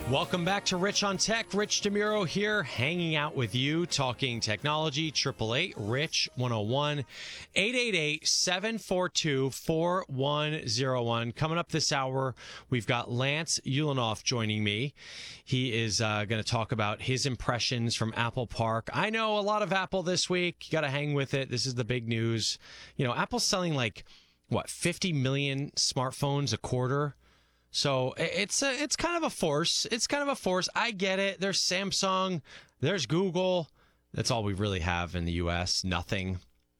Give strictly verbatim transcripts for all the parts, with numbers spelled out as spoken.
Welcome back to Rich on Tech. Rich DeMuro here, hanging out with you, talking technology. eight eight eight, rich one oh one, eight eight eight, seven four two, four one oh one. Coming up this hour, we've got Lance Ulanoff joining me. He is uh, going to talk about his impressions from Apple Park. I know a lot of Apple this week. You got to hang with it. This is the big news. You know, Apple's selling like, what, fifty million smartphones a quarter? So it's a, it's kind of a force. It's kind of a force. I get it. There's Samsung. There's Google. That's all we really have in the U S. Nothing.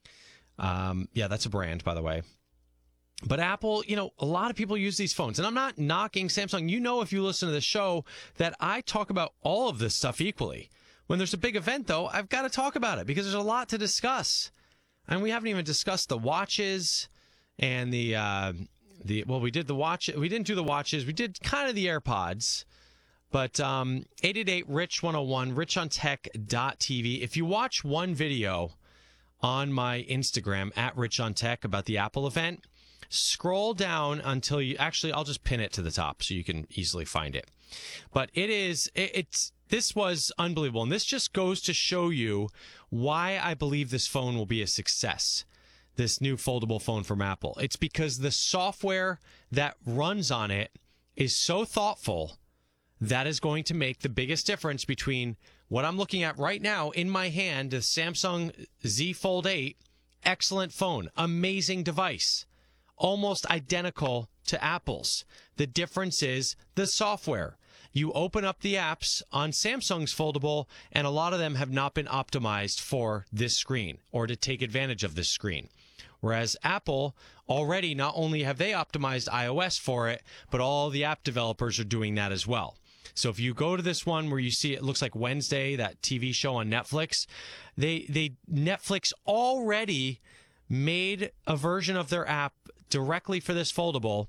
Um, yeah, that's a brand, by the way. But Apple, you know, a lot of people use these phones. And I'm not knocking Samsung. You know, if you listen to the show, that I talk about all of this stuff equally. When there's a big event, though, I've got to talk about it because there's a lot to discuss. And we haven't even discussed the watches and the... Uh, The, well, we did the watch. We didn't do the watches. We did kind of the AirPods. But um, eight eight eight, rich one oh one, rich on tech dot t v. If you watch one video on my Instagram, at richontech, about the Apple event, scroll down until you... Actually, I'll just pin it to the top so you can easily find it. But it is... It, it's this was unbelievable. And this just goes to show you why I believe this phone will be a success. This new foldable phone from Apple. It's because the software that runs on it is so thoughtful that is going to make the biggest difference between what I'm looking at right now in my hand, the Samsung Z Fold eight. Excellent phone, amazing device, almost identical to Apple's. The difference is the software. You open up the apps on Samsung's foldable, and a lot of them have not been optimized for this screen or to take advantage of this screen. Whereas Apple, already, not only have they optimized iOS for it, but all the app developers are doing that as well. So if you go to this one where you see it looks like Wednesday, that T V show on Netflix, they they Netflix already made a version of their app directly for this foldable.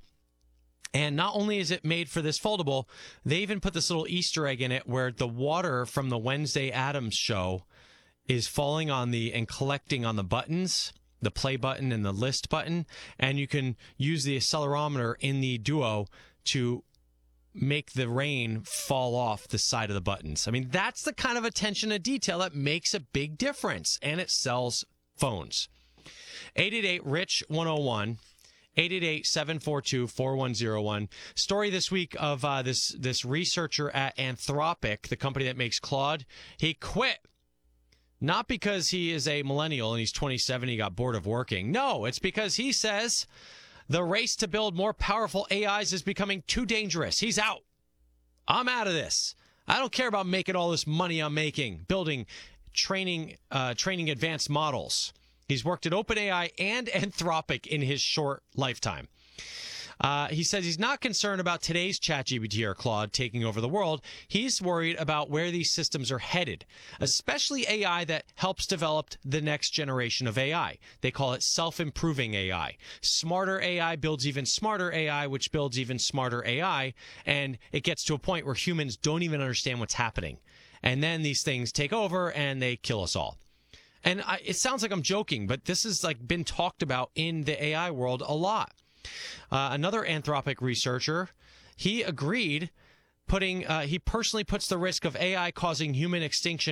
And not only is it made for this foldable, they even put this little Easter egg in it where the water from the Wednesday Addams show is falling on the and collecting on the buttons, the play button and the list button. And you can use the accelerometer in the Duo to make the rain fall off the side of the buttons. I mean, that's the kind of attention to detail that makes a big difference. And it sells phones. eight eight eight, rich one oh one. eight eight eight, seven four two, four one oh one. Story this week of uh, this this researcher at Anthropic, the company that makes Claude. He quit. Not because he is a millennial and he's twenty-seven, he got bored of working. No, it's because he says the race to build more powerful A Is is becoming too dangerous. He's out. I'm out of this. I don't care about making all this money I'm making, building, training, uh, training advanced models. He's worked at OpenAI and Anthropic in his short lifetime. Uh, he says he's not concerned about today's ChatGPT or Claude taking over the world. He's worried about where these systems are headed, especially A I that helps develop the next generation of A I. They call it self-improving A I. Smarter A I builds even smarter A I, which builds even smarter A I, and it gets to a point where humans don't even understand what's happening. And then these things take over and they kill us all. And I, it sounds like I'm joking, but this has like been talked about in the A I world a lot. Uh, another Anthropic researcher, he agreed, putting uh, he personally puts the risk of A I causing human extinction